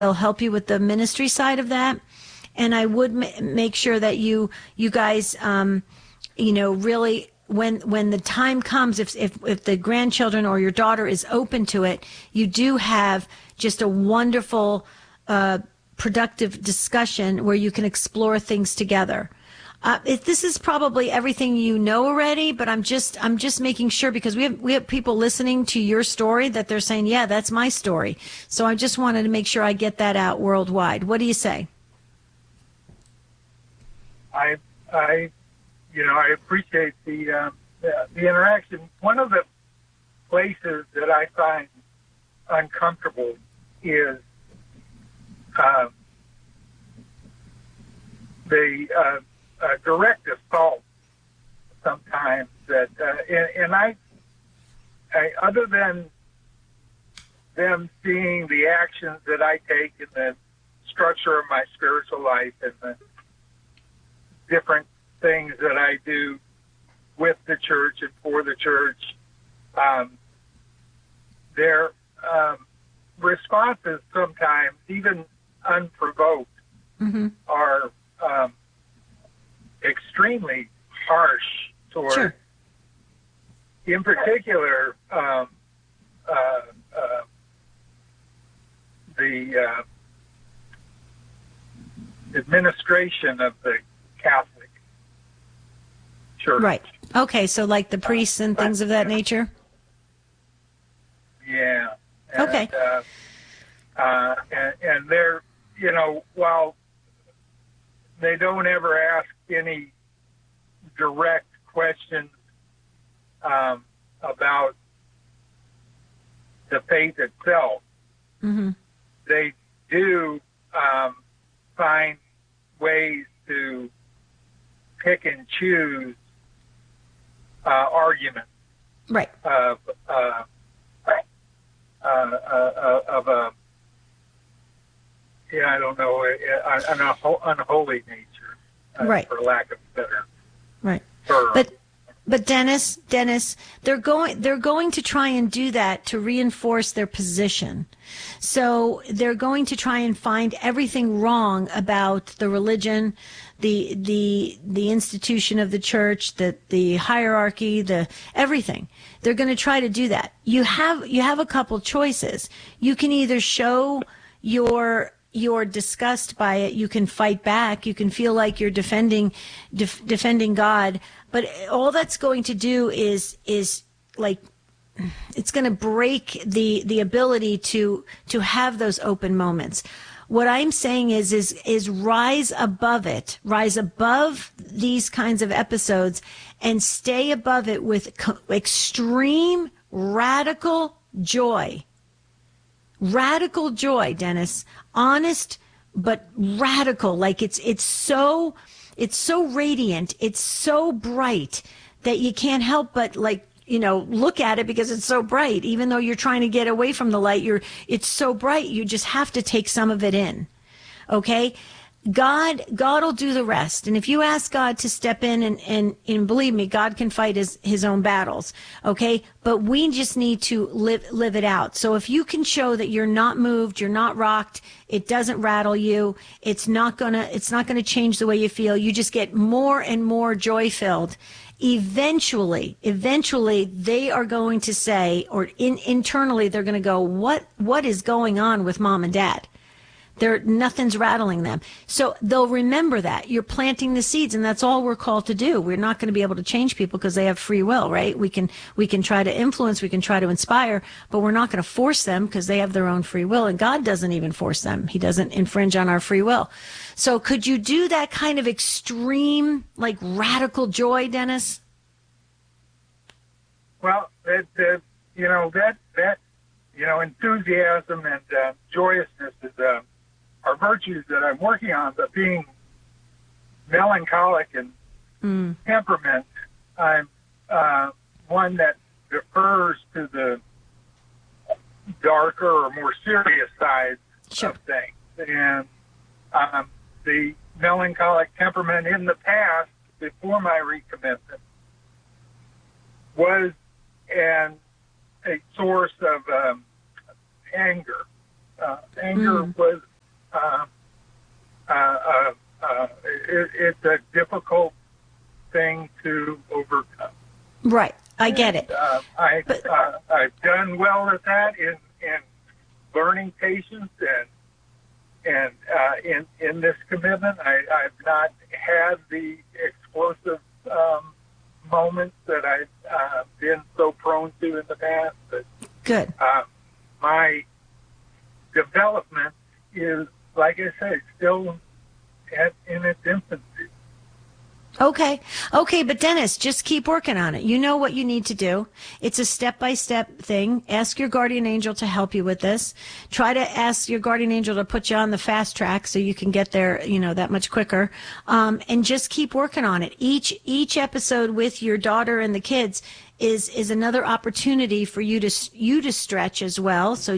they'll help you with the ministry side of that. And I would make sure that you guys, really, when the time comes, if the grandchildren or your daughter is open to it, you do have just a wonderful, productive discussion where you can explore things together. This is probably everything you know already, but I'm just making sure, because we have people listening to your story that they're saying, yeah, that's my story. So I just wanted to make sure I get that out worldwide. What do you say? I appreciate the interaction. One of the places that I find uncomfortable is the direct assault sometimes that, and I, other than them seeing the actions that I take in the structure of my spiritual life and the different things that I do with the church and for the church, their responses sometimes, even unprovoked, are extremely harsh toward, sure. In particular, the administration of the Catholic Church. Right. Okay, so like the priests and things of that nature? Yeah. Okay. And they're, while they don't ever ask any direct questions about the faith itself, they do find ways to pick and choose arguments, right, of a, I don't know, an unholy nature, right, for lack of better, right. term. But Dennis, they're going to try and do that to reinforce their position. So they're going to try and find everything wrong about the religion, the institution of the church, the hierarchy, the everything. They're going to try to do that. You have a couple choices. You can either show you're disgust by it. You can fight back. You can feel like you're defending God. But all that's going to do is like, it's going to break the ability to have those open moments. What I'm saying is rise above it, rise above these kinds of episodes and stay above it with extreme radical joy. Radical joy, Dennis. Honest, but radical. Like it's so radiant. It's so bright that you can't help but look at it because it's so bright. Even though you're trying to get away from the light, it's so bright. You just have to take some of it in. Okay? God will do the rest. And if you ask God to step in and believe me, God can fight his own battles. Okay? But we just need to live it out. So if you can show that you're not moved, you're not rocked, it doesn't rattle you, it's not gonna change the way you feel, you just get more and more joy filled. Eventually they are going to say, or internally they're going to go, what is going on with mom and dad? Nothing's rattling them. So they'll remember that. You're planting the seeds, and that's all we're called to do. We're not going to be able to change people because they have free will, right? We can try to influence, we can try to inspire, but we're not going to force them because they have their own free will, and God doesn't even force them. He doesn't infringe on our free will. So could you do that kind of extreme, like radical joy, Dennis? Well, that enthusiasm and joyousness is are virtues that I'm working on, but being melancholic and temperament, I'm one that defers to the darker or more serious sides of things. And the melancholic temperament in the past, before my recommitment, was a source of anger. Anger was it's a difficult thing to overcome. Right. I get it. I've done well at that in learning patience and in this commitment. I've not had the explosive moments that I've been so prone to in the past. But good. My development is, like I say, still in its infancy. Okay, but Dennis, just keep working on it. You know what you need to do. It's a step-by-step thing. Ask your guardian angel to help you with this. Try to ask your guardian angel to put you on the fast track so you can get there, that much quicker. And just keep working on it. Each episode with your daughter and the kids is another opportunity for you to stretch as well. So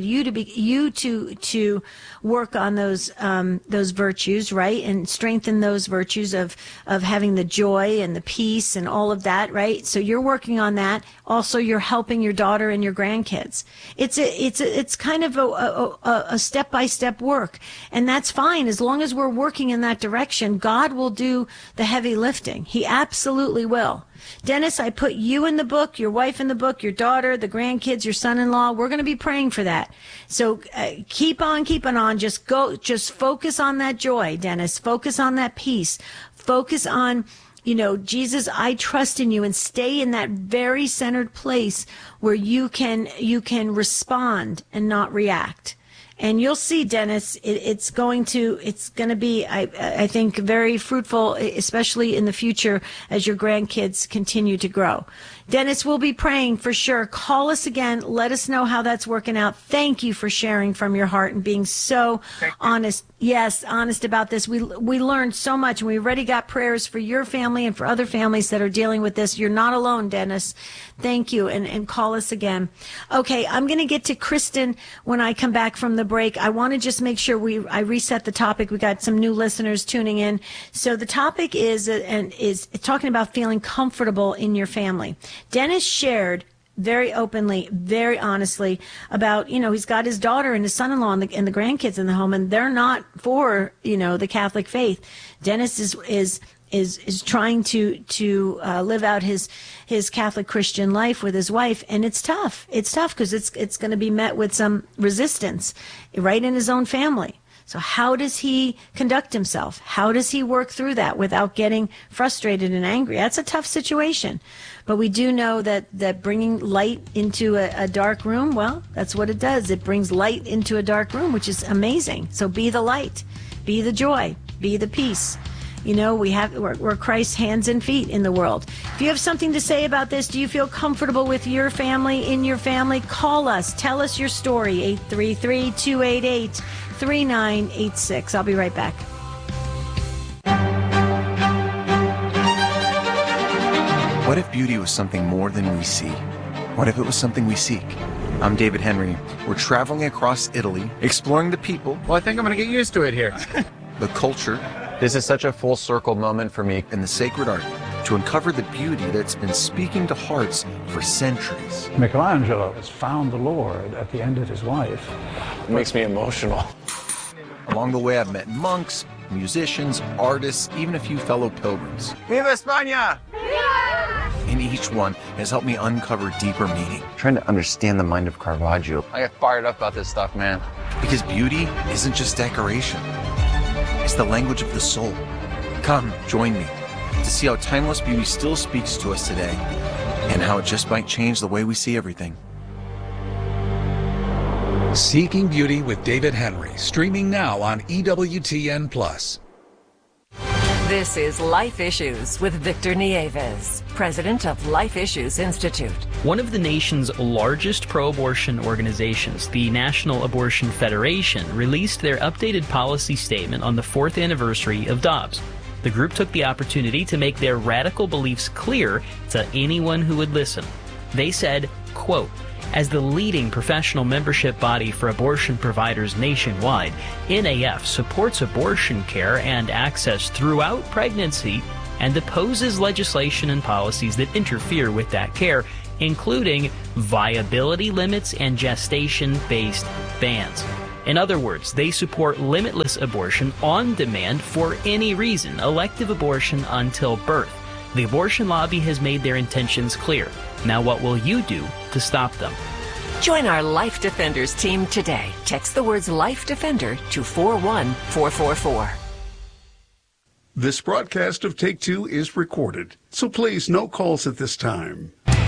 to work on those virtues, right? And strengthen those virtues of having the joy and the peace and all of that, right? So you're working on that. Also, you're helping your daughter and your grandkids. It's kind of a step-by-step work. And that's fine. As long as we're working in that direction, God will do the heavy lifting. He absolutely will. Dennis, I put you in the book, your wife in the book, your daughter, the grandkids, your son-in-law. We're going to be praying for that. So keep on keeping on. Just focus on that joy, Dennis. Focus on that peace. Focus on, Jesus, I trust in you, and stay in that very centered place where you can respond and not react. And you'll see, Dennis, it's going to be, I think, very fruitful, especially in the future as your grandkids continue to grow. Dennis, we'll be praying for sure. Call us again. Let us know how that's working out. Thank you for sharing from your heart and being so honest. Yes, honest about this. We learned so much, and we already got prayers for your family and for other families that are dealing with this. You're not alone, Dennis. Thank you, and call us again. Okay, I'm going to get to Kristen when I come back from the break. I want to just make sure I reset the topic. We got some new listeners tuning in. So the topic is talking about feeling comfortable in your family. Dennis shared very openly, very honestly about, he's got his daughter and his son-in-law and the grandkids in the home, and they're not for, the Catholic faith. Dennis is trying to live out his Catholic Christian life with his wife, and it's tough. It's tough because it's going to be met with some resistance right in his own family. So how does he conduct himself? How does he work through that without getting frustrated and angry? That's a tough situation. But we do know that bringing light into a dark room, well, that's what it does. It brings light into a dark room, which is amazing. So be the light, be the joy, be the peace. We're Christ's hands and feet in the world. If you have something to say about this, do you feel comfortable with your family, in your family? Call us. Tell us your story. 833-288-3986. I'll be right back. What if beauty was something more than we see? What if it was something we seek? I'm David Henry. We're traveling across Italy, exploring the people. Well, I think I'm going to get used to it here. The culture. This is such a full circle moment for me. And the sacred art to uncover the beauty that's been speaking to hearts for centuries. Michelangelo has found the Lord at the end of his life. It makes me emotional. Along the way, I've met monks, musicians, artists, even a few fellow pilgrims. Viva España! And each one has helped me uncover deeper meaning. Trying to understand the mind of Caravaggio. I get fired up about this stuff, man. Because beauty isn't just decoration. It's the language of the soul. Come, join me to see how timeless beauty still speaks to us today and how it just might change the way we see everything. Seeking Beauty with David Henry, streaming now on EWTN+. This is Life Issues with Victor Nieves, president of Life Issues Institute. One of the nation's largest pro-abortion organizations, the National Abortion Federation, released their updated policy statement on the 4th anniversary of Dobbs. The group took the opportunity to make their radical beliefs clear to anyone who would listen. They said, quote, "As the leading professional membership body for abortion providers nationwide, NAF supports abortion care and access throughout pregnancy and opposes legislation and policies that interfere with that care, including viability limits and gestation-based bans." In other words, they support limitless abortion on demand for any reason, elective abortion until birth. The abortion lobby has made their intentions clear. Now what will you do to stop them? Join our Life Defenders team today. Text the words Life Defender to 41444. This broadcast of Take Two is recorded, so please no calls at this time.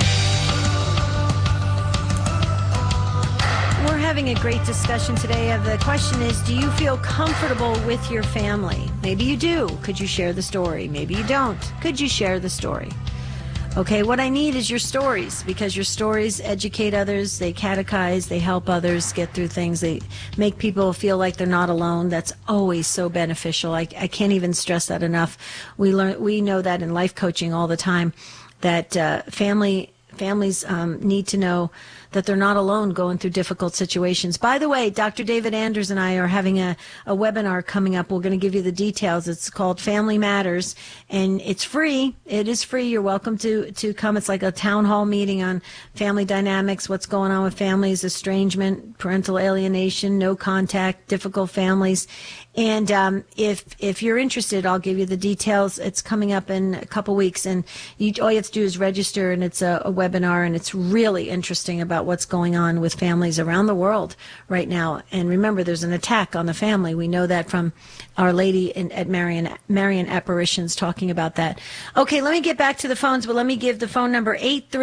We're having a great discussion today. The question is, do you feel comfortable with your family? Maybe you do. Could you share the story? Maybe you don't. Could you share the story? Okay, what I need is your stories, because your stories educate others, they catechize, they help others get through things, they make people feel like they're not alone. That's always so beneficial. I can't even stress that enough. We know that in life coaching all the time, that families need to know that they're not alone going through difficult situations. By the way, Dr. David Anders and I are having a webinar coming up. We're going to give you the details. It's called Family Matters, and it's free. It is free. You're welcome to come. It's like a town hall meeting on family dynamics, what's going on with families, estrangement, parental alienation, no contact, difficult families. And if you're interested, I'll give you the details. It's coming up in a couple weeks, and all you have to do is register, and it's a webinar, and it's really interesting about what's going on with families around the world right now. And remember, there's an attack on the family. We know that from Our Lady at Marian Apparitions talking about that. Okay, let me get back to the phones, but let me give the phone number,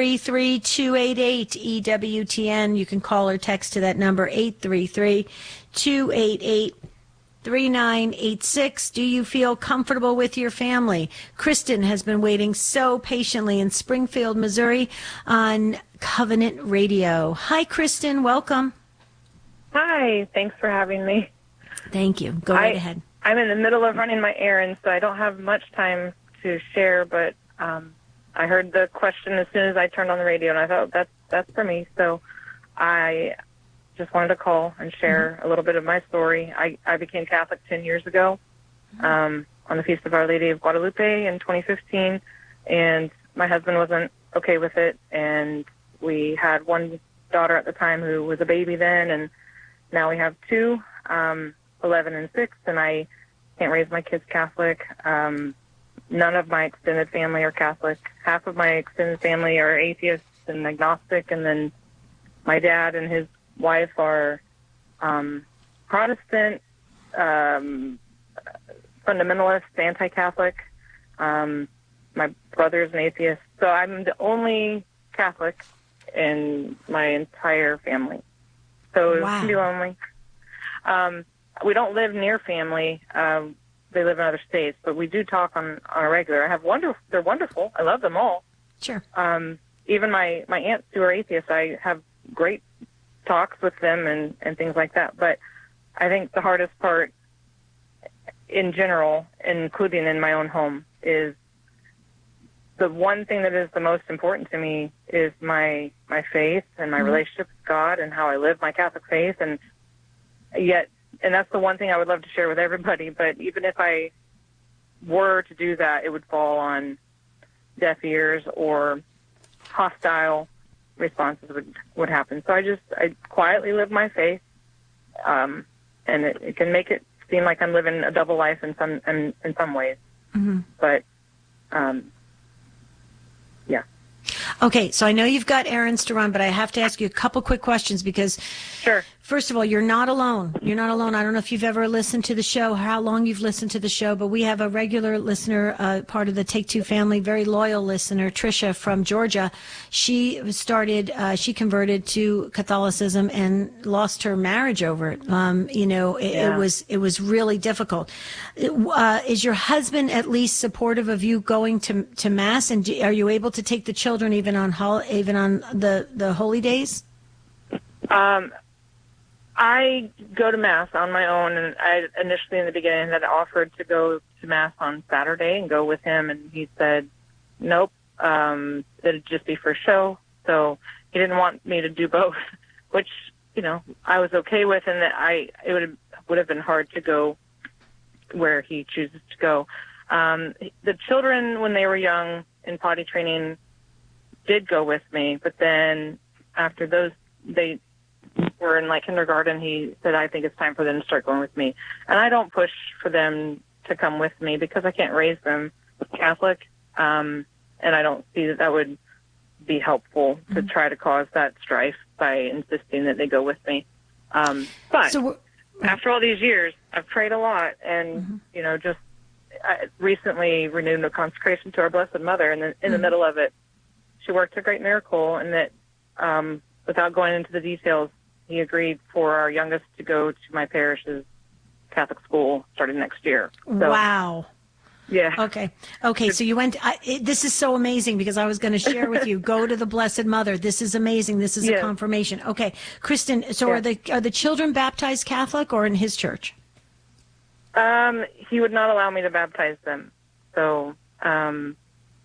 833-288-EWTN. You can call or text to that number, 833-288-3986. Do you feel comfortable with your family? Kristen has been waiting so patiently in Springfield, Missouri on Covenant Radio. Hi, Kristen. Welcome. Hi. Thanks for having me. Thank you. Go right ahead. I'm in the middle of running my errands, so I don't have much time to share, but I heard the question as soon as I turned on the radio, and I thought, that's for me. So I just wanted to call and share a little bit of my story. I became Catholic 10 years ago on the Feast of Our Lady of Guadalupe in 2015, and my husband wasn't okay with it, and we had one daughter at the time who was a baby then, and now we have two, 11 and 6, and I can't raise my kids Catholic. None of my extended family are Catholic. Half of my extended family are atheists and agnostic, and then my dad and his wife are Protestant, fundamentalist, anti-Catholic. My brother is an atheist, so I'm the only Catholic in my entire family. So wow. Hindu only. We don't live near family. They live in other states, but we do talk on a regular. They're wonderful. I love them all. Sure. Even my aunts who are atheists, I have great talks with them and things like that. But I think the hardest part in general, including in my own home, is the one thing that is the most important to me is my faith and my relationship with God and how I live my Catholic faith. And that's the one thing I would love to share with everybody. But even if I were to do that, it would fall on deaf ears or hostile responses would happen. So I quietly live my faith, and it can make it seem like I'm living a double life in some ways. Mm-hmm. But yeah. Okay, so I know you've got errands to run, but I have to ask you a couple quick questions because, sure. First of all, you're not alone. You're not alone. I don't know if you've ever listened to the show, how long you've listened to the show, but we have a regular listener, part of the Take Two family, very loyal listener, Tricia from Georgia. She converted to Catholicism and lost her marriage over it. It was really difficult. Is your husband at least supportive of you going to Mass, and are you able to take the children even on the holy days? I go to Mass on my own, and I initially in the beginning had offered to go to Mass on Saturday and go with him, and he said, nope, it'd just be for show. So he didn't want me to do both, which, I was okay with, and that it would have been hard to go where he chooses to go. The children, when they were young in potty training, did go with me, but then after those, were in like kindergarten, he said, I think it's time for them to start going with me. And I don't push for them to come with me because I can't raise them Catholic. And I don't see that would be helpful to try to cause that strife by insisting that they go with me. But after all these years, I've prayed a lot and, just I recently renewed a consecration to our Blessed Mother. And in the middle of it, she worked a great miracle, and that without going into the details, he agreed for our youngest to go to my parish's Catholic school starting next year. So, wow. Yeah. Okay. So you went. This is so amazing because I was going to share with you. Go to the Blessed Mother. This is amazing. This is a confirmation. Okay, Kristen. So are the children baptized Catholic or in his church? He would not allow me to baptize them. So I've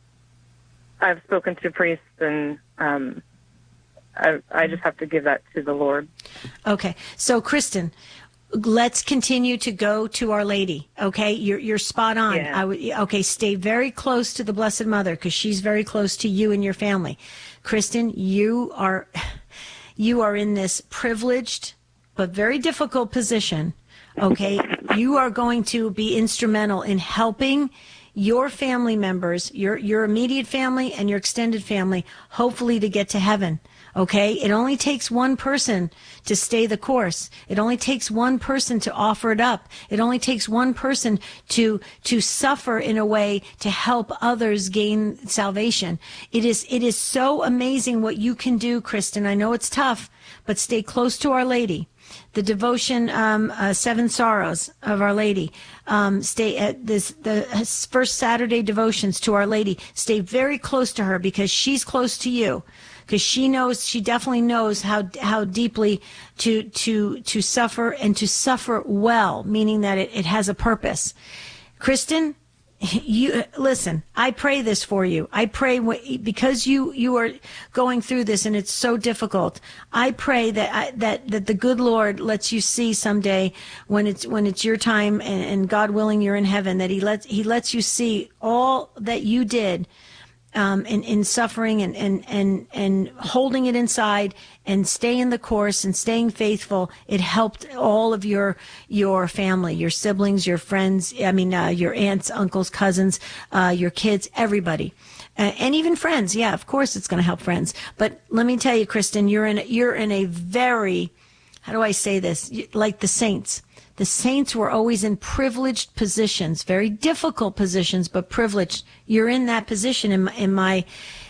spoken to priests, and I just have to give that to the Lord. Okay. So Kristen, let's continue to go to Our Lady. Okay, you're spot on. Yeah. Stay very close to the Blessed Mother because she's very close to you and your family. Kristen, you are in this privileged but very difficult position. Okay, you are going to be instrumental in helping your family members, your immediate family and your extended family, hopefully to get to heaven. Okay, it only takes one person to stay the course. It only takes one person to offer it up. It only takes one person to suffer in a way to help others gain salvation. It is so amazing what you can do, Kristen. I know it's tough, but stay close to Our Lady. The devotion, 7 Sorrows of Our Lady. Stay at the first Saturday devotions to Our Lady. Stay very close to her because she's close to you. Because she definitely knows how deeply to suffer and to suffer well, meaning that it has a purpose. Kristen, you listen. I pray this for you. I pray because you are going through this and it's so difficult. I pray that the good Lord lets you see someday when it's your time and God willing you're in heaven, that He lets you see all that you did. In suffering and holding it inside and staying the course and staying faithful, it helped all of your family, your siblings, your friends, your aunts, uncles, cousins, your kids, everybody. And even friends. Yeah, of course it's going to help friends. But let me tell you, Kristen, you're in a very, how do I say this? Like the saints. The saints were always in privileged positions, very difficult positions, but privileged. You're in that position in my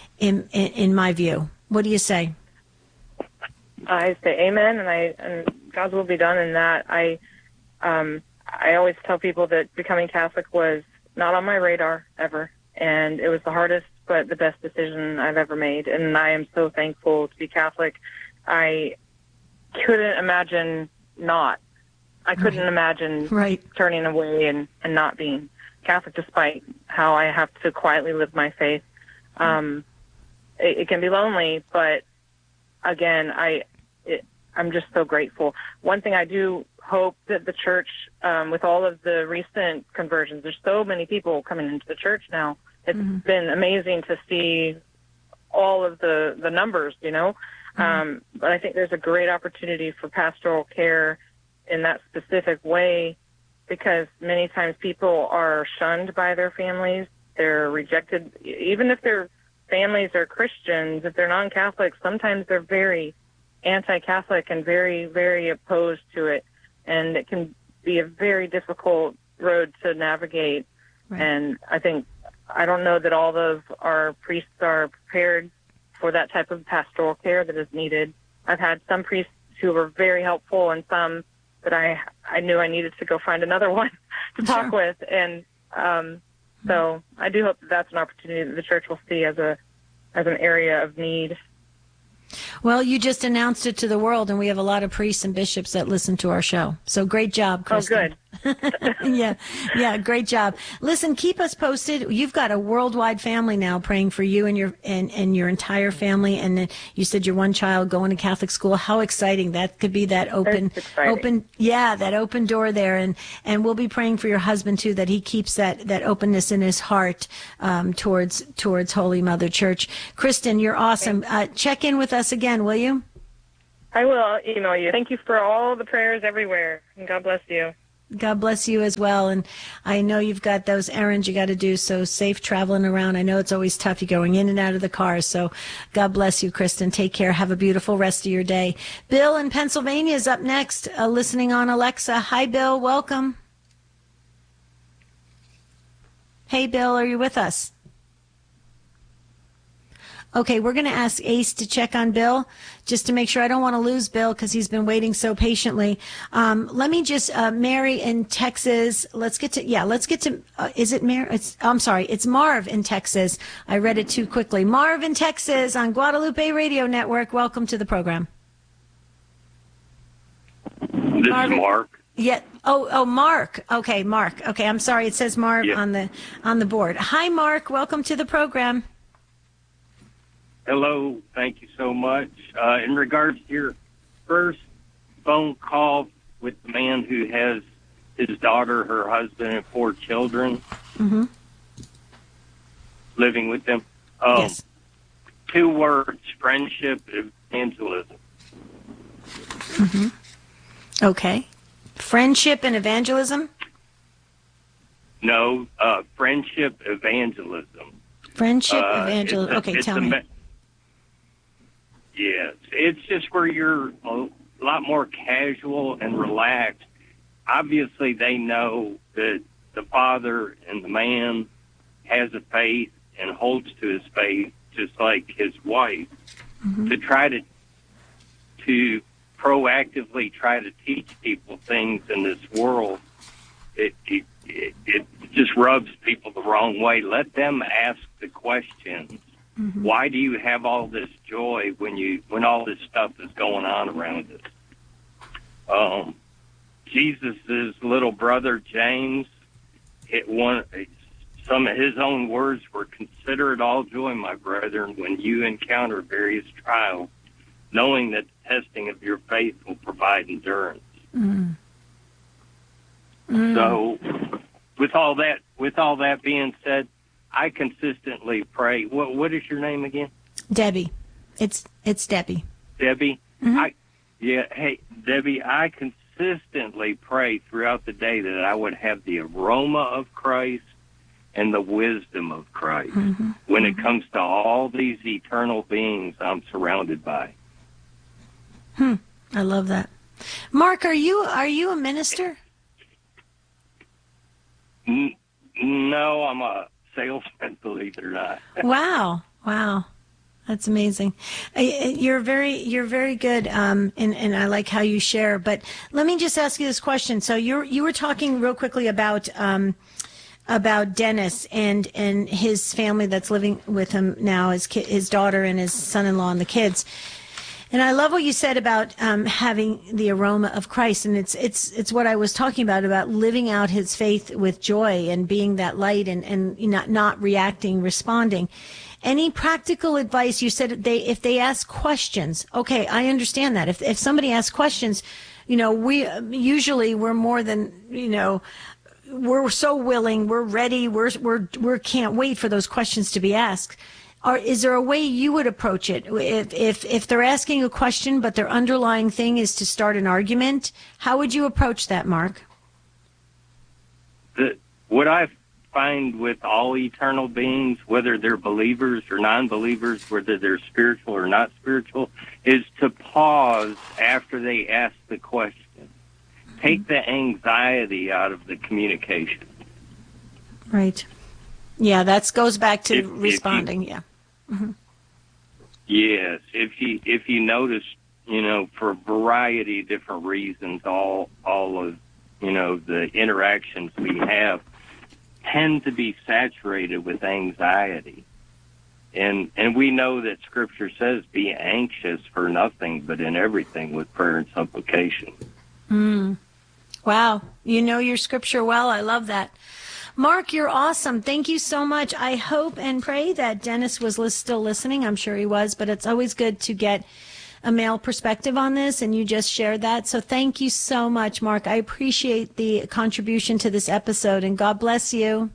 view. What do you say? I say amen, and God's will be done in that. I always tell people that becoming Catholic was not on my radar ever, and it was the hardest but the best decision I've ever made, and I am so thankful to be Catholic. I couldn't imagine not. I couldn't imagine turning away and not being Catholic, despite how I have to quietly live my faith. It can be lonely, but again, I'm just so grateful. One thing I do hope that the church, with all of the recent conversions, there's so many people coming into the church now. It's been amazing to see all of the numbers, but I think there's a great opportunity for pastoral care in that specific way, because many times people are shunned by their families. They're rejected. Even if their families are Christians, if they're non-Catholic, sometimes they're very anti-Catholic and very, very opposed to it. And it can be a very difficult road to navigate. Right. And I don't know that all of our priests are prepared for that type of pastoral care that is needed. I've had some priests who were very helpful and some that I knew I needed to go find another one to talk with. And so I do hope that that's an opportunity that the church will see as an area of need. Well, you just announced it to the world, and we have a lot of priests and bishops that listen to our show. So great job, Kristen. Oh, good. Yeah, great job. Listen, keep us posted. You've got a worldwide family now praying for you and your entire family. And then you said your one child going to Catholic school. How exciting! That could be that open door there. And we'll be praying for your husband too, that he keeps that openness in his heart towards Holy Mother Church. Kristen, you're awesome. Check in with us again, will you? I will email you. Thank you for all the prayers everywhere, and God bless you. God bless you as well. And I know you've got those errands you got to do, so safe traveling around. I know it's always tough. You're going in and out of the car. So God bless you, Kristen. Take care. Have a beautiful rest of your day. Bill in Pennsylvania is up next, listening on Alexa. Hi, Bill. Welcome. Hey, Bill, are you with us? Okay, we're going to ask Ace to check on Bill just to make sure. I don't want to lose Bill because he's been waiting so patiently. Let me just, Mary in Texas. Let's get to, is it Mary? I'm sorry, it's Marv in Texas. I read it too quickly. Marv in Texas on Guadalupe Radio Network. Welcome to the program. This is Mark. Yeah. Oh, Mark. Okay, Mark. Okay, I'm sorry. It says Marv on the board. Hi, Mark. Welcome to the program. Hello. Thank you so much. In regards to your first phone call with the man who has his daughter, her husband, and 4 children living with them. Yes. 2 words: friendship, evangelism. Okay. Friendship and evangelism? No, friendship, evangelism. Friendship, evangelism. Okay, tell me. Yes, it's just where you're a lot more casual and relaxed. Obviously, they know that the father and the man has a faith and holds to his faith, just like his wife. To try to proactively try to teach people things in this world, it just rubs people the wrong way. Let them ask the questions. Why do you have all this joy when all this stuff is going on around us? Jesus' little brother James, some of his own words were, "Consider it all joy, my brethren, when you encounter various trials, knowing that the testing of your faith will provide endurance." So, with all that being said, I consistently pray. What is your name again? Debbie. It's Debbie. Debbie? Hey, Debbie, I consistently pray throughout the day that I would have the aroma of Christ and the wisdom of Christ when it comes to all these eternal beings I'm surrounded by. I love that. Mark, are you a minister? No, I'm a salesman, believe it or not. Wow. That's amazing. You're very good, and I like how you share. But let me just ask you this question. So you were talking real quickly about Dennis and his family that's living with him now, his daughter and his son-in-law and the kids. And I love what you said about having the aroma of Christ, and it's what I was talking about living out his faith with joy and being that light and not reacting, responding. Any practical advice? You said if they ask questions. Okay, I understand that. If somebody asks questions, we're more than we're so willing, we're ready, we can't wait for those questions to be asked. Is there a way you would approach it? If they're asking a question, but their underlying thing is to start an argument, how would you approach that, Mark? What I find with all eternal beings, whether they're believers or non-believers, whether they're spiritual or not spiritual, is to pause after they ask the question. Take the anxiety out of the communication. Right. Yeah, that goes back to responding. Yes, if you notice, for a variety of different reasons, all of the interactions we have tend to be saturated with anxiety, and we know that Scripture says, "Be anxious for nothing, but in everything with prayer and supplication." Wow, you know your Scripture well. I love that. Mark, you're awesome. Thank you so much. I hope and pray that Dennis was still listening. I'm sure he was, but it's always good to get a male perspective on this, and you just shared that. So thank you so much, Mark. I appreciate the contribution to this episode, and God bless you.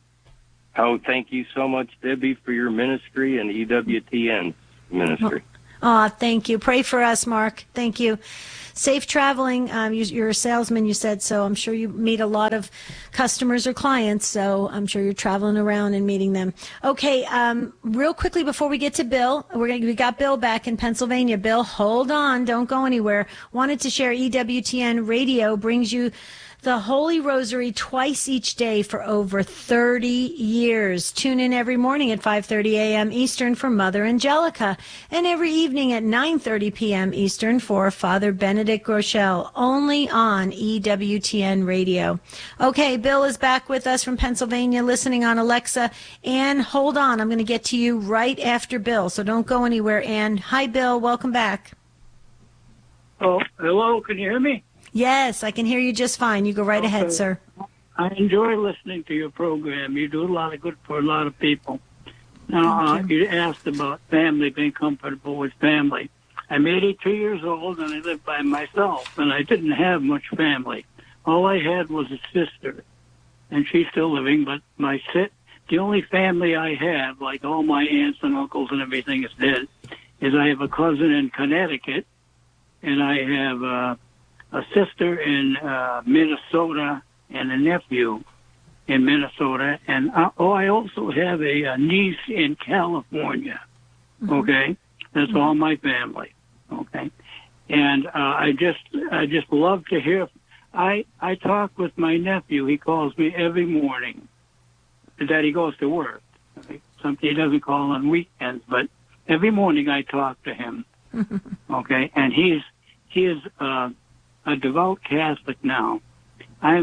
Oh, thank you so much, Debbie, for your ministry and EWTN's ministry. Thank you. Pray for us, Mark. Thank you. Safe traveling. You're a salesman, you said, so I'm sure you meet a lot of customers or clients, so I'm sure you're traveling around and meeting them. Okay, real quickly before we get to Bill, we got Bill back in Pennsylvania. Bill, hold on. Don't go anywhere. Wanted to share EWTN Radio brings you the Holy Rosary twice each day for over 30 years. Tune in every morning at 5:30 a.m. Eastern for Mother Angelica, and every evening at 9:30 p.m. Eastern for Father Benedict Rochelle, only on EWTN Radio. Okay, Bill is back with us from Pennsylvania, listening on Alexa. Ann, hold on. I'm going to get to you right after Bill, so don't go anywhere, Ann. Hi, Bill. Welcome back. Oh, hello. Can you hear me? Yes, I can hear you just fine. You go right ahead, sir. I enjoy listening to your program. You do a lot of good for a lot of people. Now, you asked about family, being comfortable with family. I'm 82 years old, and I live by myself, and I didn't have much family. All I had was a sister, and she's still living, but the only family I have, like all my aunts and uncles and everything is dead, is I have a cousin in Connecticut, and I have a sister in Minnesota and a nephew in Minnesota. And I also have a niece in California. Okay? That's all my family. Okay? And I just love to hear. I talk with my nephew. He calls me every morning that he goes to work. He doesn't call on weekends, but every morning I talk to him. Okay? And he is a devout Catholic now. I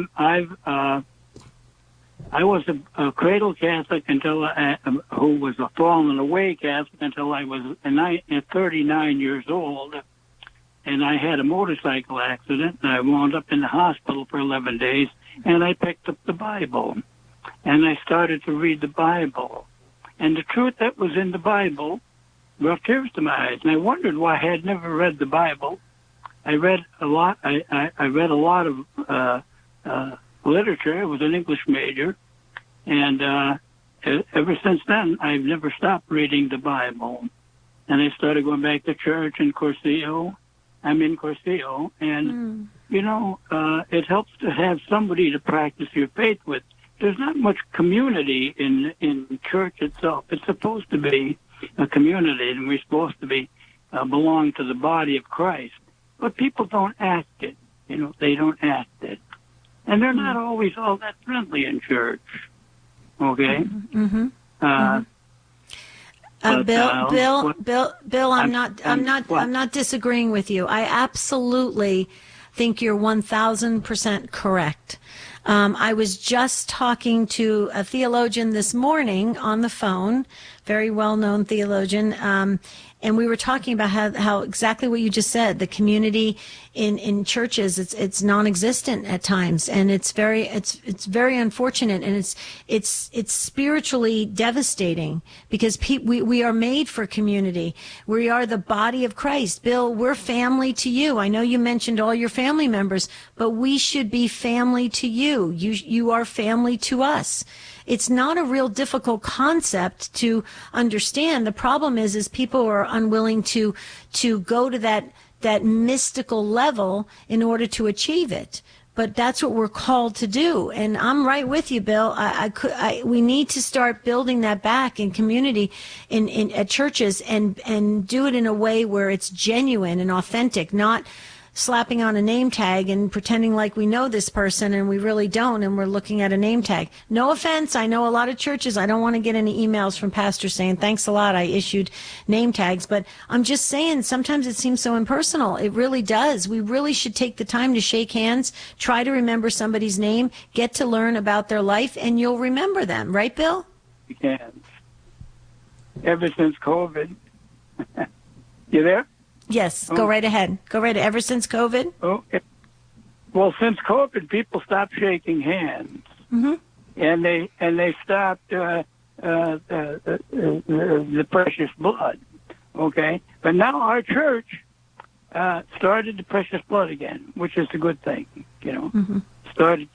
was a cradle Catholic until who was a fallen away Catholic until I was 39 years old, and I had a motorcycle accident, and I wound up in the hospital for 11 days, and I picked up the Bible, and I started to read the Bible, and the truth that was in the Bible brought tears to my eyes, and I wondered why I had never read the Bible. I read a lot. I read a lot of literature. I was an English major, and ever since then, I've never stopped reading the Bible. And I started going back to church in Corsillo. I'm in Corsillo, and it helps to have somebody to practice your faith with. There's not much community in church itself. It's supposed to be a community, and we're supposed to be belong to the body of Christ. But people don't act it. They don't act it. And they're not always all that friendly in church. Okay? Bill, I'm not disagreeing with you. I absolutely think you're 1,000% correct. I was just talking to a theologian this morning on the phone, very well-known theologian, and we were talking about how exactly what you just said, the community in churches, it's non-existent at times, and it's very unfortunate, and it's spiritually devastating, because we are made for community. We are the body of Christ. Bill, we're family to you. I know you mentioned all your family members, but we should be family to you. You are family to us. It's not a real difficult concept to understand. The problem is people are unwilling to go to that mystical level in order to achieve it. But that's what we're called to do. And I'm right with you, Bill. We need to start building that back in community, at churches, and do it in a way where it's genuine and authentic, not slapping on a name tag and pretending like we know this person and we really don't, and we're looking at a name tag. No offense, I know a lot of churches. I don't want to get any emails from pastors saying, thanks a lot, I issued name tags. But I'm just saying, sometimes it seems so impersonal. It really does. We really should take the time to shake hands, try to remember somebody's name, get to learn about their life, and you'll remember them. Right, Bill? You can. Ever since COVID. You there? Yes, go right ahead. Go right ahead. Ever since COVID? Okay. Well, since COVID, people stopped shaking hands, and they stopped the precious blood. Okay, but now our church started the precious blood again, which is a good thing. Started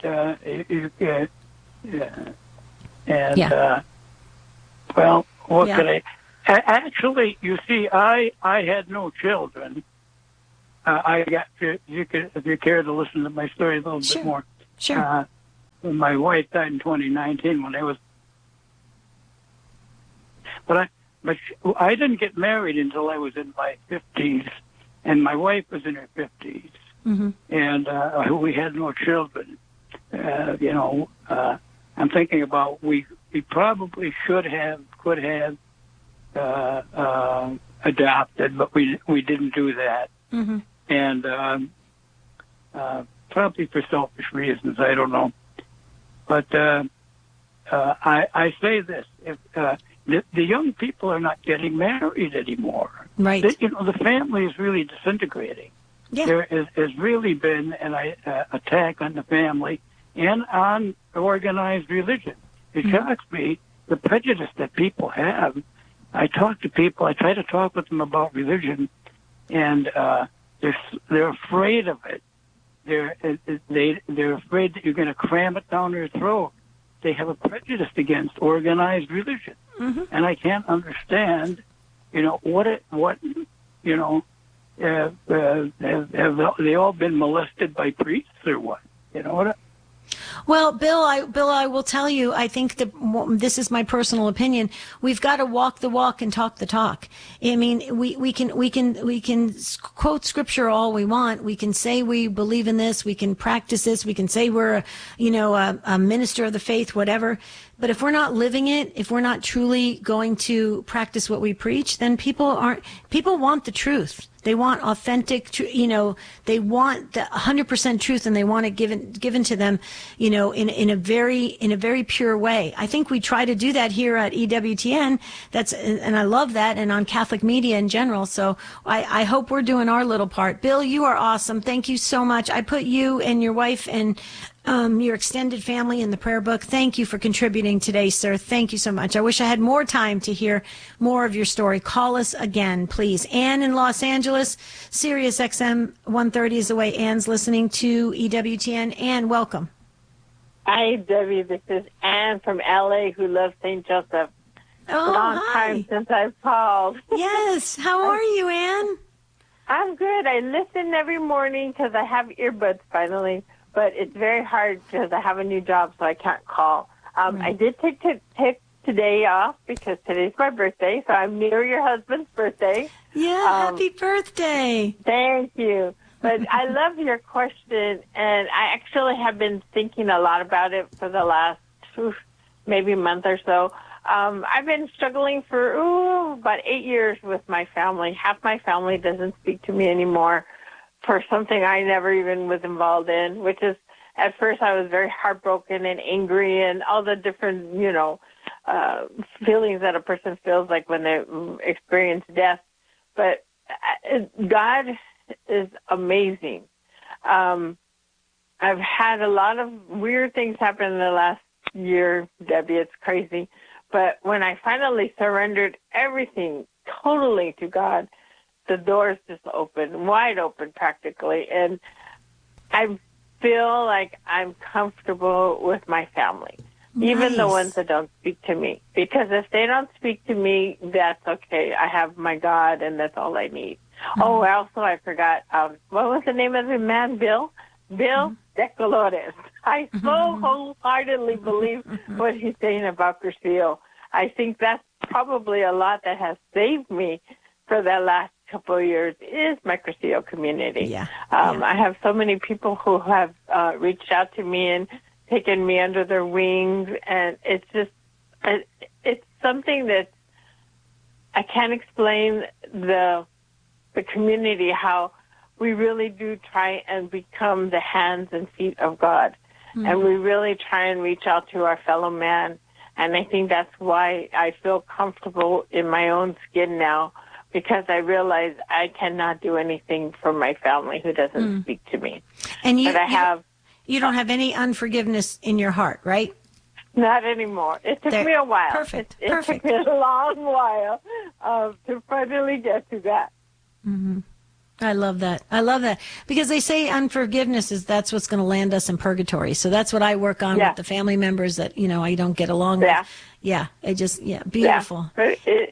well, what could I? Actually, you see, I had no children. I got, if you care to listen to my story a little bit more. Sure. My wife died in 2019 when I was, but I didn't get married until I was in my 50s, and my wife was in her 50s, and we had no children. I'm thinking about we probably could have adopted, but we didn't do that, and probably for selfish reasons. I don't know, but I say this: if the young people are not getting married anymore, right? The family is really disintegrating. Yeah. There has really been an attack on the family and on organized religion. It shocks me the prejudice that people have. I talk to people. I try to talk with them about religion, and they're afraid of it. They're afraid that you're going to cram it down their throat. They have a prejudice against organized religion, and I can't understand. Have they all been molested by priests or what? Well, Bill, I will tell you, I think this is my personal opinion. We've got to walk the walk and talk the talk. I mean, we can quote scripture all we want. We can say we believe in this. We can practice this. We can say we're a minister of the faith, whatever. But if we're not living it, if we're not truly going to practice what we preach, then people want the truth. They want authentic, they want the 100% truth, and they want it given to them, in a very pure way. I think we try to do that here at EWTN. And I love that, and on Catholic media in general. So I hope we're doing our little part. Bill, you are awesome. Thank you so much. I put you and your wife and your extended family in the prayer book. Thank you for contributing today, sir. Thank you so much. I wish I had more time to hear more of your story. Call us again, please. Ann in Los Angeles, Sirius XM 130 is the way. Ann's listening to EWTN. Ann, welcome. Hi, Debbie. This is Ann from L.A. who loves St. Joseph. Long time since I've called. Yes. How are you, Ann? I'm good. I listen every morning because I have earbuds finally. But it's very hard because I have a new job, so I can't call. I did take today off because today's my birthday, so I'm near your husband's birthday. Yeah, happy birthday. Thank you. But I love your question, and I actually have been thinking a lot about it for the last maybe month or so. I've been struggling for about 8 years with my family. Half my family doesn't speak to me anymore for something I never even was involved in, which is, at first I was very heartbroken and angry and all the different, feelings that a person feels like when they experience death. But God is amazing. I've had a lot of weird things happen in the last year, Debbie. It's crazy. But when I finally surrendered everything totally to God, the doors just open, wide open practically. And I feel like I'm comfortable with my family, even the ones that don't speak to me. Because if they don't speak to me, that's okay. I have my God, and that's all I need. Oh, also, I forgot, what was the name of the man, Bill? Bill De Colores. I so wholeheartedly believe what he's saying about Cursillo. I think that's probably a lot that has saved me for the last couple of years is my Cursillo community. I have so many people who have reached out to me and taken me under their wings, and it's just, it's something that I can't explain the community, how we really do try and become the hands and feet of God. And we really try and reach out to our fellow man. And I think that's why I feel comfortable in my own skin now, because I realize I cannot do anything for my family who doesn't speak to me. And you don't have any unforgiveness in your heart, right? Not anymore. It took me a while. Perfect. It took me a long while to finally get to that. I love that. I love that. Because they say unforgiveness that's what's going to land us in purgatory. So that's what I work on with the family members that, I don't get along with. Yeah. Beautiful. Yeah. I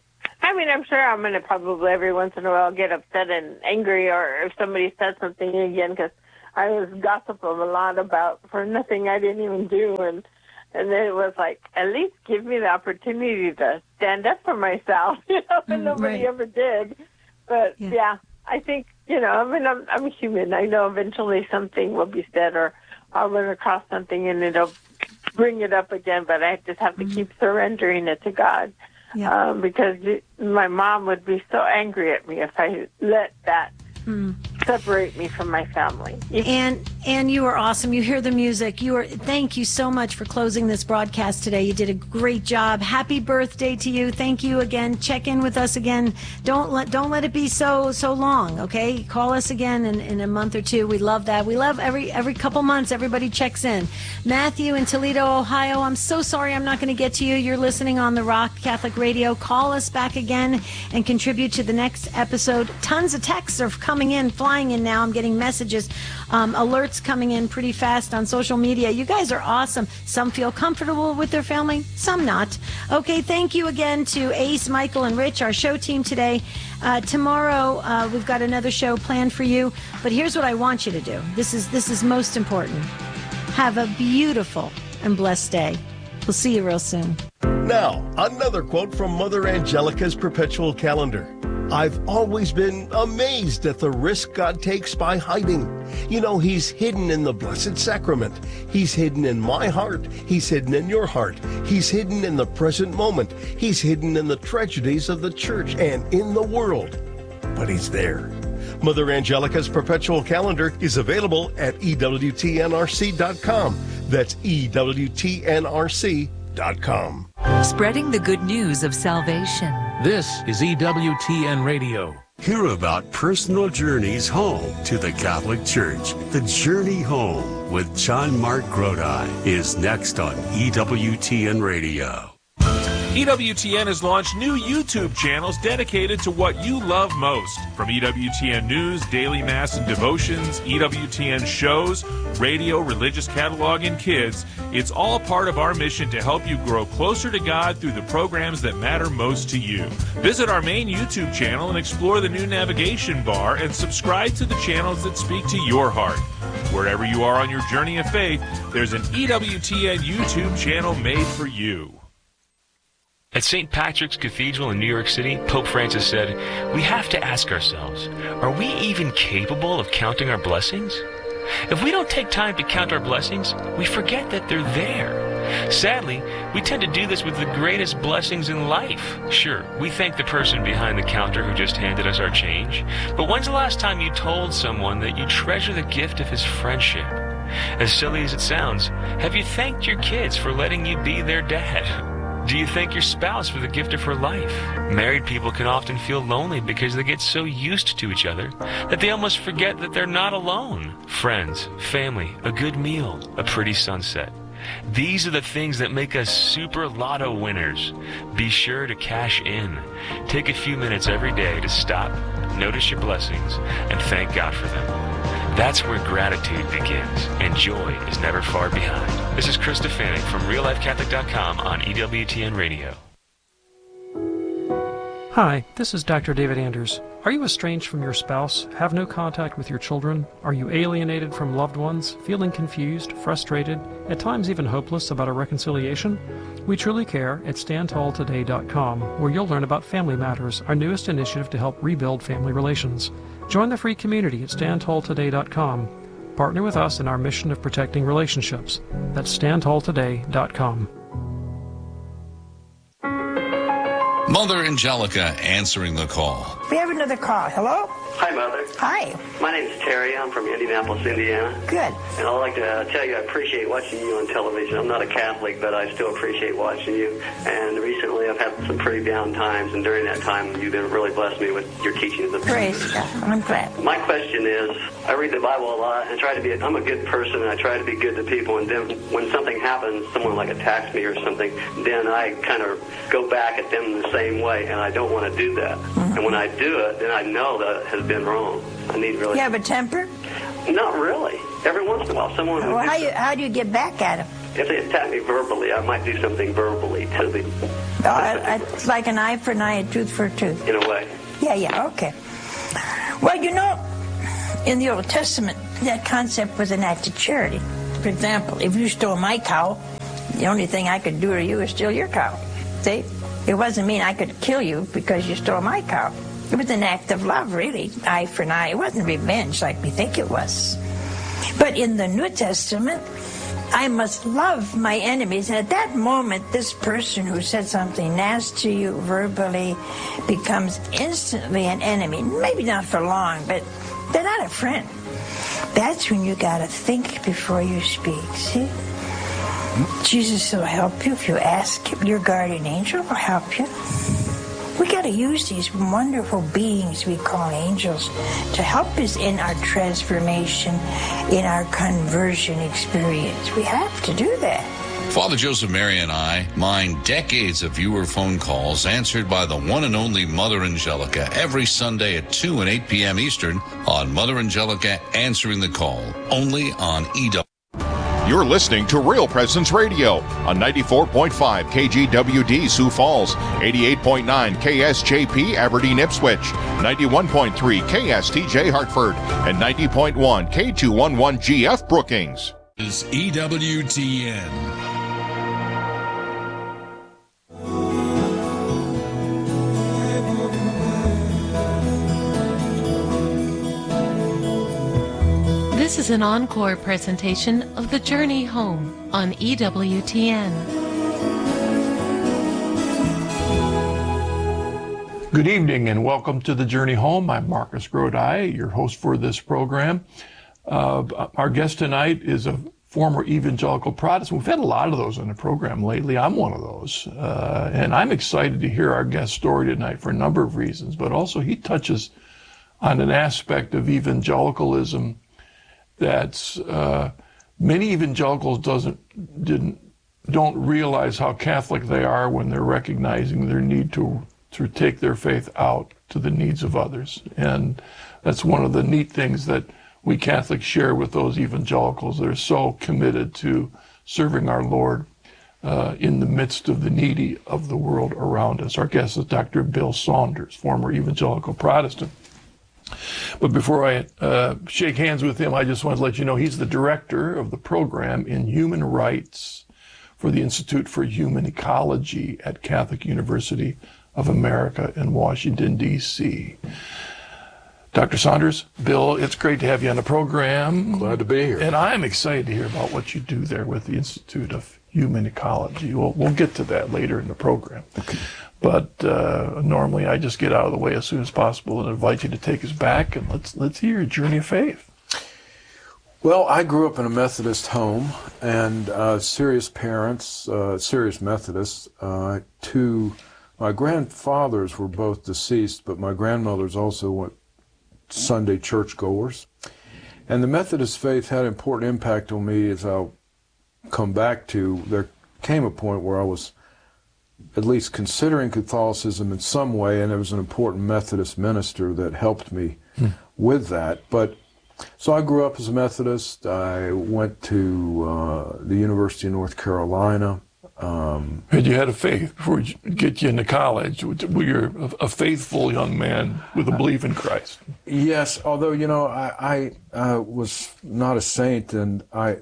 I mean, I'm sure I'm going to probably every once in a while get upset and angry, or if somebody said something again, because I was gossiping a lot about for nothing I didn't even do, and then it was like, at least give me the opportunity to stand up for myself, and nobody ever did. But yeah, I think, I mean, I'm a human. I know eventually something will be said, or I'll run across something and it'll bring it up again, but I just have to keep surrendering it to God. Yeah. Because my mom would be so angry at me if I let that separate me from my family. And you are awesome. You hear the music. Thank you so much for closing this broadcast today. You did a great job. Happy birthday to you. Thank you again. Check in with us again. Don't let it be so long, okay? Call us again in a month or two. We love that. We love every couple months everybody checks in. Matthew in Toledo, Ohio, I'm so sorry I'm not going to get to you. You're listening on the Rock Catholic Radio. Call us back again and contribute to the next episode. Tons of texts are coming in, flying in now. I'm getting messages, alerts coming in pretty fast on social media. You guys are awesome. Some feel comfortable with their family, some not. Okay, thank you again to Ace, Michael, and Rich, our show team today. Tomorrow, we've got another show planned for you. But here's what I want you to do. This is most important. Have a beautiful and blessed day. We'll see you real soon. Now, another quote from Mother Angelica's perpetual calendar. I've always been amazed at the risk God takes by hiding. He's hidden in the Blessed Sacrament. He's hidden in my heart. He's hidden in your heart. He's hidden in the present moment. He's hidden in the tragedies of the church and in the world. But he's there. Mother Angelica's perpetual calendar is available at EWTNRC.com. That's EWTNRC.com. Spreading the good news of salvation. This is EWTN Radio. Hear about personal journeys home to the Catholic Church. The Journey Home with John Mark Grodi is next on EWTN Radio. EWTN has launched new YouTube channels dedicated to what you love most. From EWTN News, Daily Mass and Devotions, EWTN shows, radio, religious catalog, and kids, it's all part of our mission to help you grow closer to God through the programs that matter most to you. Visit our main YouTube channel and explore the new navigation bar and subscribe to the channels that speak to your heart. Wherever you are on your journey of faith, there's an EWTN YouTube channel made for you. At St. Patrick's Cathedral in New York City, Pope Francis said, "We have to ask ourselves, are we even capable of counting our blessings? If we don't take time to count our blessings, we forget that they're there. Sadly, we tend to do this with the greatest blessings in life. Sure, we thank the person behind the counter who just handed us our change, but when's the last time you told someone that you treasure the gift of his friendship? As silly as it sounds, have you thanked your kids for letting you be their dad? Do you thank your spouse for the gift of her life? Married people can often feel lonely because they get so used to each other that they almost forget that they're not alone. Friends, family, a good meal, a pretty sunset. These are the things that make us super lotto winners. Be sure to cash in. Take a few minutes every day to stop, notice your blessings, and thank God for them. That's where gratitude begins, and joy is never far behind. This is Chris Stefanik from RealLifeCatholic.com on EWTN Radio. Hi, this is Dr. David Anders. Are you estranged from your spouse? Have no contact with your children? Are you alienated from loved ones? Feeling confused, frustrated, at times even hopeless about a reconciliation? We truly care at StandTallToday.com, where you'll learn about Family Matters, our newest initiative to help rebuild family relations. Join the free community at StandTallToday.com. Partner with us in our mission of protecting relationships. That's StandTallToday.com. Mother Angelica answering the call. We have another call. Hello? Hi, Mother. Hi. My name is Terry. I'm from Indianapolis, Indiana. Good. And I'd like to tell you I appreciate watching you on television. I'm not a Catholic, but I still appreciate watching you. And recently I've had some pretty down times, and during that time you've been really blessed me with your teachings. Praise God. I'm glad. My question is, I read the Bible a lot, and I'm a good person, and I try to be good to people, and then when something happens, someone like attacks me or something, then I kind of go back at them the same way, and I don't want to do that. Mm-hmm. And when I do it, then I know that it has been wrong. I need You have a temper? Not really. Every once in a while, someone... Well, how do you get back at them? if they attack me verbally, I might do something verbally to them. It's like an eye for an eye, a tooth for a tooth. In a way. Yeah, okay. Well, in the Old Testament, that concept was an act of charity. For example, if you stole my cow, the only thing I could do to you is steal your cow. See? It wasn't mean I could kill you because you stole my cow. It was an act of love, really, eye for an eye. It wasn't revenge like we think it was. But in the New Testament, I must love my enemies. And at that moment, this person who said something nasty to you verbally becomes instantly an enemy. Maybe not for long, but they're not a friend. That's when you got to think before you speak, see? Jesus will help you if you ask him. Your guardian angel will help you. We got to use these wonderful beings we call angels to help us in our transformation, in our conversion experience. We have to do that. Father Joseph Mary and I mine decades of viewer phone calls answered by the one and only Mother Angelica every Sunday at 2 and 8 p.m. Eastern on Mother Angelica Answering the Call, only on EW. You're listening to Real Presence Radio on 94.5 KGWD Sioux Falls, 88.9 KSJP Aberdeen Ipswich, 91.3 KSTJ Hartford, and 90.1 K211GF Brookings. Is EWTN. This is an encore presentation of The Journey Home on EWTN. Good evening and welcome to The Journey Home. I'm Marcus Grodi, your host for this program. Our guest tonight is a former evangelical Protestant. We've had a lot of those on the program lately. I'm one of those. And I'm excited to hear our guest story tonight for a number of reasons, but also he touches on an aspect of evangelicalism that's many evangelicals don't realize how Catholic they are when they're recognizing their need to take their faith out to the needs of others. And that's one of the neat things that we Catholics share with those evangelicals that are so committed to serving our Lord in the midst of the needy of the world around us. Our guest is Dr. Bill Saunders, former evangelical Protestant. But before I shake hands with him, I just want to let you know he's the director of the program in human rights for the Institute for Human Ecology at Catholic University of America in Washington, D.C. Dr. Saunders, Bill, it's great to have you on the program. Glad to be here. And I'm excited to hear about what you do there with the Institute of Human Ecology. We'll get to that later in the program. Okay. But normally I just get out of the way as soon as possible and invite you to take us back and let's hear your journey of faith. Well, I grew up in a Methodist home and serious parents, serious Methodists. My grandfathers were both deceased, but my grandmothers also went Sunday churchgoers. And the Methodist faith had an important impact on me, as I'll come back to. There came a point where I was at least considering Catholicism in some way, and there was an important Methodist minister that helped me with that. But so I grew up as a Methodist. I went to the University of North Carolina. And you had a faith before you get you into college. You're a faithful young man with a belief in Christ. Yes, although, I was not a saint, and but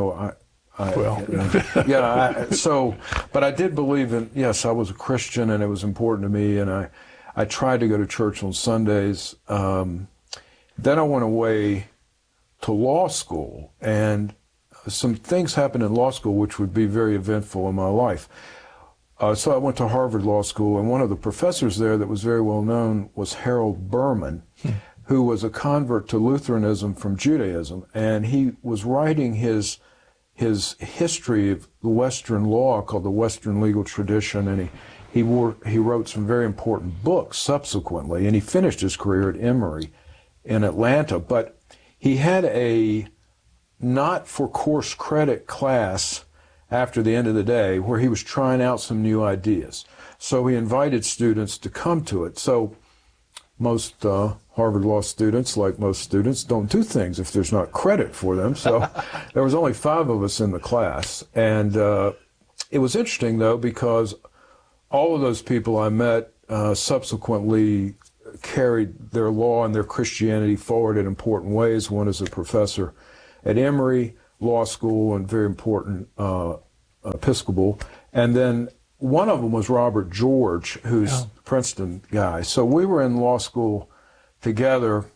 I did believe in, yes, I was a Christian, and it was important to me, and I tried to go to church on Sundays. Then I went away to law school, and some things happened in law school which would be very eventful in my life. So I went to Harvard Law School, and one of the professors there that was very well known was Harold Berman, who was a convert to Lutheranism from Judaism, and he was writing his history of the Western law called the Western Legal Tradition, and he wrote some very important books subsequently, and he finished his career at Emory in Atlanta. But he had a not for course credit class after the end of the day where he was trying out some new ideas. So he invited students to come to it. So most Harvard Law students, like most students, don't do things if there's not credit for them. So there was only 5 of us in the class. And it was interesting, though, because all of those people I met subsequently carried their law and their Christianity forward in important ways. One is a professor at Emory Law School and very important Episcopal. And then one of them was Robert George, who's a Princeton guy. So we were in law school together,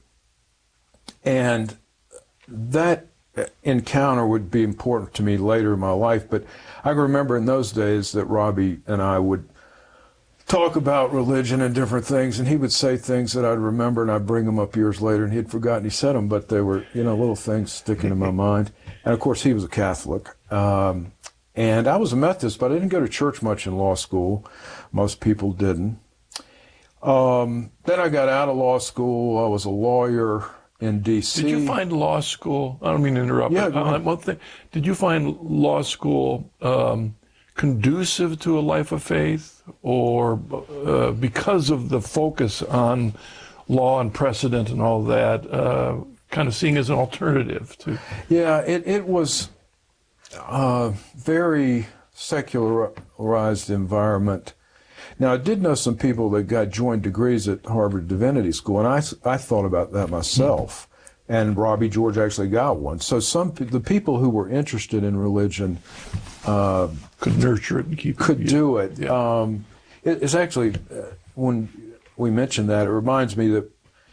and that encounter would be important to me later in my life. But I remember in those days that Robbie and I would talk about religion and different things, and he would say things that I'd remember, and I'd bring them up years later, and he'd forgotten he said them, but they were, little things sticking in my mind. And of course, he was a Catholic. And I was a Methodist, but I didn't go to church much in law school. Most people didn't. Then I got out of law school. I was a lawyer in D.C. Did you find law school, I don't mean to interrupt, but one thing, did you find law school conducive to a life of faith, or because of the focus on law and precedent and all that, kind of seeing as an alternative to? Yeah, it was a very secularized environment. Now, I did know some people that joined degrees at Harvard Divinity School, and I thought about that myself. And Robbie George actually got one. So the people who were interested in religion could nurture it and keep could do it. Yeah. It's actually, when we mentioned that, it reminds me that,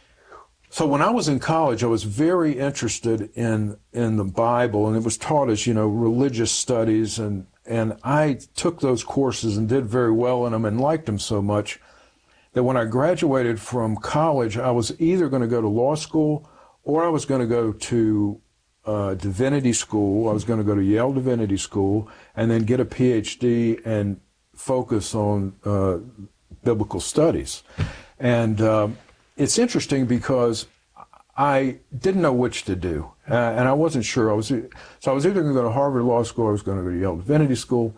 so when I was in college, I was very interested in the Bible, and it was taught as, religious studies, and I took those courses and did very well in them and liked them so much that when I graduated from college, I was either going to go to law school or I was going to go to divinity school. I was going to go to Yale Divinity School and then get a PhD and focus on biblical studies. And it's interesting because I didn't know which to do, and I wasn't sure. So I was either going to go to Harvard Law School or I was going to go to Yale Divinity School.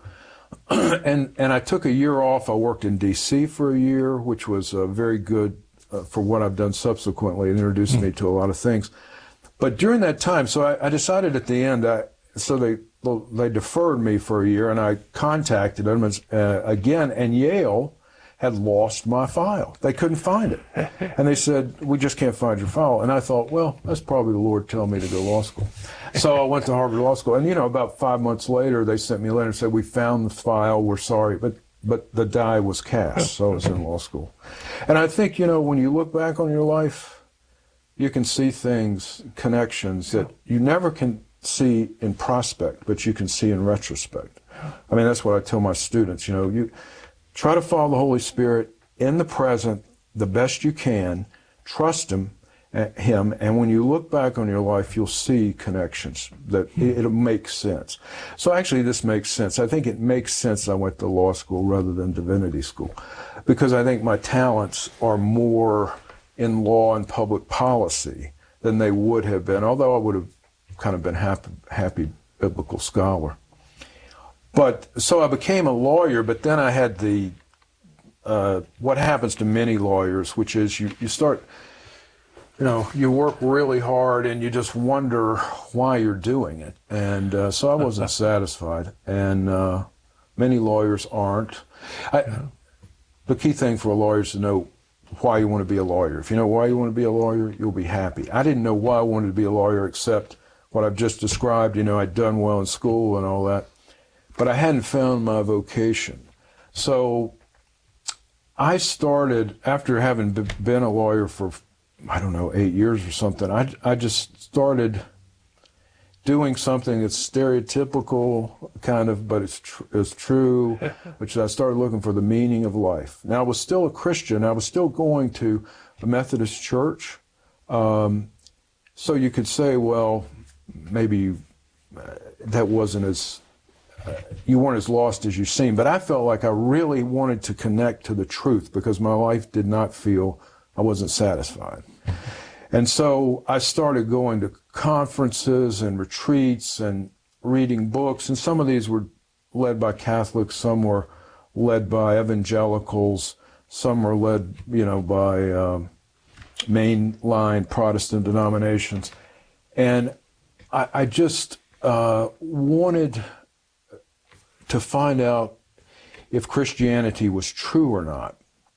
and I took a year off. I worked in D.C. for a year, which was very good for what I've done subsequently. It introduced me to a lot of things. But during that time, so I decided at the end, so they deferred me for a year, and I contacted them again, and Yale had lost my file. They couldn't find it. And they said, we just can't find your file. And I thought, well, that's probably the Lord telling me to go to law school. So I went to Harvard Law School. And, about 5 months later, they sent me a letter and said, we found the file, we're sorry. But the die was cast, so I was in law school. And I think, when you look back on your life, you can see things, connections that you never can see in prospect, but you can see in retrospect. I mean, that's what I tell my students, you try to follow the Holy Spirit in the present the best you can, trust Him, and when you look back on your life, you'll see connections, that it'll make sense. So actually, this makes sense. I think it makes sense I went to law school rather than divinity school, because I think my talents are more in law and public policy than they would have been, although I would have kind of been happy biblical scholar. But so I became a lawyer, but then I had what happens to many lawyers, which is you start, you work really hard and you just wonder why you're doing it. And so I wasn't satisfied, and many lawyers aren't. The key thing for a lawyer is to know why you want to be a lawyer. If you know why you want to be a lawyer, you'll be happy. I didn't know why I wanted to be a lawyer except what I've just described. I'd done well in school and all that. But I hadn't found my vocation. So I started, after having been a lawyer for, 8 years or something, I just started doing something that's stereotypical, kind of, but it's true, which I started looking for the meaning of life. Now, I was still a Christian. I was still going to a Methodist church. So you could say, well, maybe that wasn't as... you weren't as lost as you seem, but I felt like I really wanted to connect to the truth because my life did not feel, I wasn't satisfied. And so I started going to conferences and retreats and reading books, and some of these were led by Catholics, some were led by evangelicals, some were led, by mainline Protestant denominations. And I just wanted to find out if Christianity was true or not.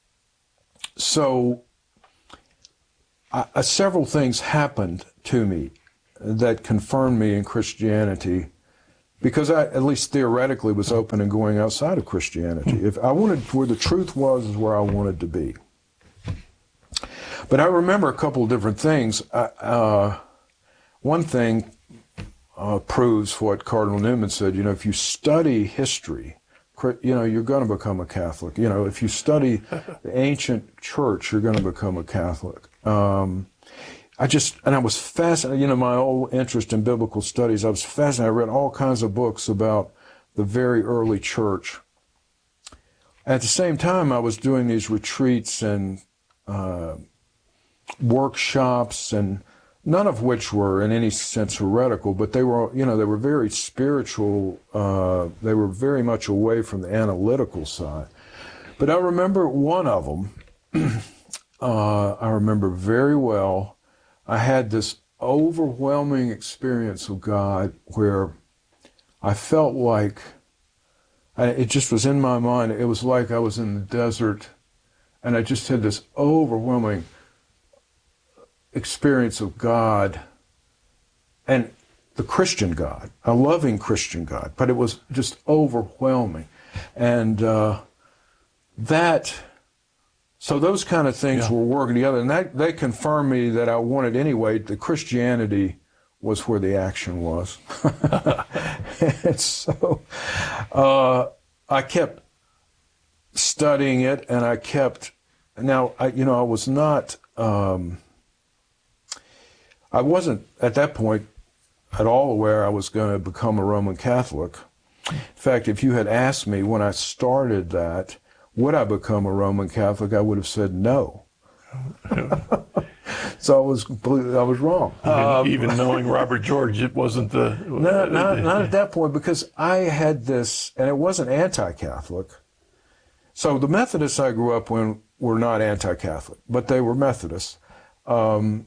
So several things happened to me that confirmed me in Christianity, because I, at least theoretically, was open and going outside of Christianity. If I wanted, where the truth was, is where I wanted to be. But I remember a couple of different things. One thing proves what Cardinal Newman said. You know, if you study history, you know, you're going to become a Catholic. You know, if you study the ancient church, you're going to become a Catholic. I was fascinated, you know, my old interest in biblical studies, I was fascinated. I read all kinds of books about the very early church. At the same time, I was doing these retreats and workshops, and none of which were in any sense heretical, but they were, you know, they were very spiritual. They were very much away from the analytical side. But I remember one of them, I remember very well. I had this overwhelming experience of God where I felt like, it just was in my mind, it was like I was in the desert, and I just had this overwhelming experience of God, and the Christian God, a loving Christian God, but it was just overwhelming. And so those kind of things were working together, and they confirmed me that I wanted anyway, the Christianity was where the action was. And so I kept studying it, and I was not, I wasn't at that point at all aware I was going to become a Roman Catholic. In fact, if you had asked me when I started that, would I become a Roman Catholic, I would have said no. So I was wrong. Even knowing Robert George, it wasn't the... Not at that point, because I had this, and it wasn't anti-Catholic. So the Methodists I grew up with were not anti-Catholic, but they were Methodists. And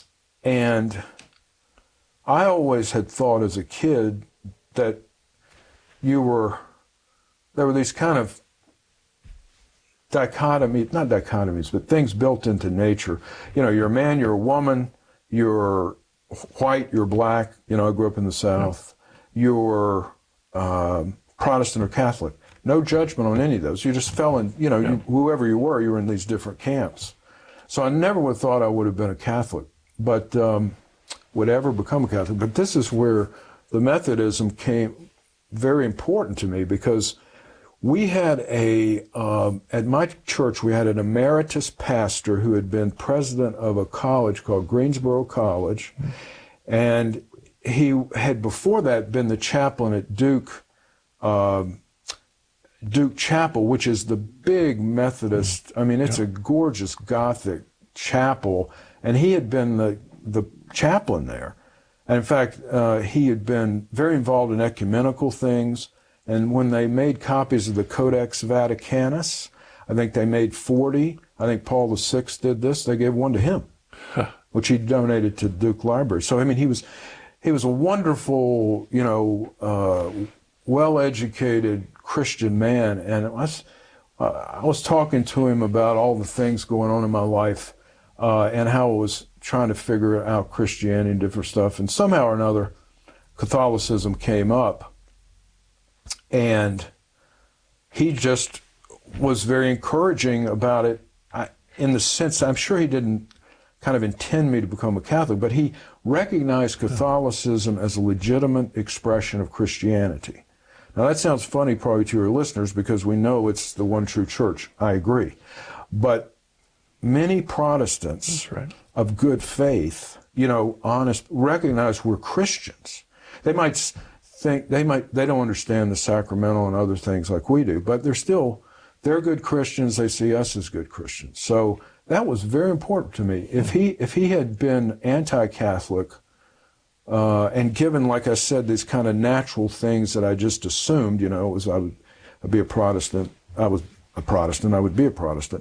I always had thought as a kid that there were these kind of not dichotomies, but things built into nature. You know, you're a man, you're a woman, you're white, you're black. You know, I grew up in the South. You're Protestant or Catholic. No judgment on any of those. You just fell in, you know, whoever you were in these different camps. So I never would have thought I would have been a Catholic, but would ever become a Catholic. But this is where the Methodism came very important to me, because we had at my church, we had an emeritus pastor who had been president of a college called Greensboro College, and he had before that been the chaplain at Duke Chapel, which is the big Methodist, I mean, it's a gorgeous Gothic chapel, and he had been the chaplain there. And in fact, he had been very involved in ecumenical things. And when they made copies of the Codex Vaticanus, I think they made 40. I think Paul VI did this. They gave one to him, which he donated to Duke Library. So, I mean, he was a wonderful, you know, well-educated Christian man. And I was talking to him about all the things going on in my life and how I was trying to figure out Christianity and different stuff. And somehow or another, Catholicism came up. And he just was very encouraging about it, in the sense, I'm sure he didn't kind of intend me to become a Catholic, but he recognized Catholicism as a legitimate expression of Christianity. Now that sounds funny probably to your listeners, because we know it's the one true church. I agree. But many Protestants of good faith, you know, honest, recognize we're Christians. They might think they don't understand the sacramental and other things like we do, but they're good Christians. They see us as good Christians. So that was very important to me. If he had been anti-Catholic and given, like I said, these kind of natural things that I just assumed, you know, I'd be a Protestant. I was a Protestant. I would be a Protestant.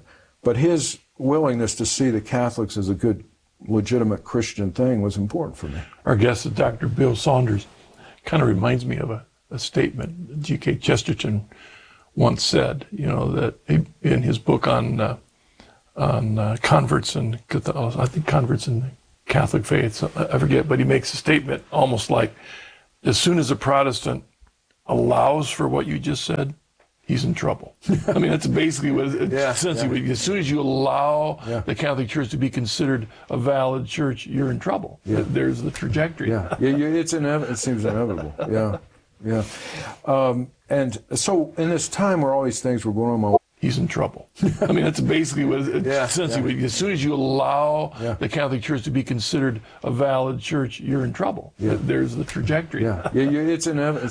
But his willingness to see the Catholics as a good, legitimate Christian thing was important for me. Our guest is Dr. Bill Saunders. Kind of reminds me of a statement G.K. Chesterton once said, that in his book on converts and I think converts in the Catholic faith, I forget, but he makes a statement almost like, as soon as a Protestant allows for what you just said, he's in trouble. I mean, that's basically what essentially. As soon as you allow the Catholic Church to be considered a valid church, you're in trouble. Yeah. There's the trajectory. It seems inevitable. And so in this time where all these things were going on, he's in trouble. I mean, that's basically what essentially. As soon as you allow the Catholic Church to be considered a valid church, you're in trouble. There's the trajectory. It